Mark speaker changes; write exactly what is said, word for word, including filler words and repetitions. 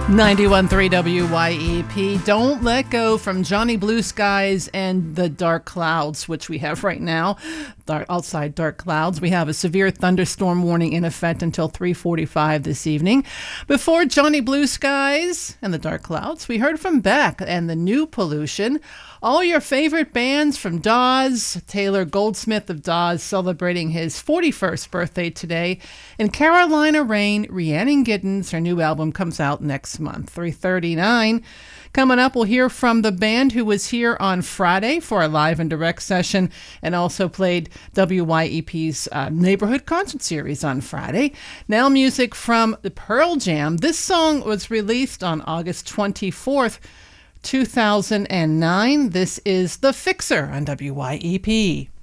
Speaker 1: ninety-one point three W Y E P. Don't Let Go from Johnny Blue Skies and the Dark Clouds, which we have right now. Dark, outside dark clouds. We have a severe thunderstorm warning in effect until three forty-five this evening. Before Johnny Blue Skies and the Dark Clouds, we heard from Beck and the New Pollution. All your favorite bands from Dawes. Taylor Goldsmith of Dawes celebrating his forty-first birthday today. And Carolina Rain, Rhiannon Giddens. Her new album comes out next month, three thirty-nine. Coming up, we'll hear from the band who was here on Friday for a live and direct session and also played W Y E P's uh, Neighborhood Concert Series on Friday. Now music from the Pearl Jam. This song was released on August twenty-fourth, two thousand nine. This is The Fixer on W Y E P.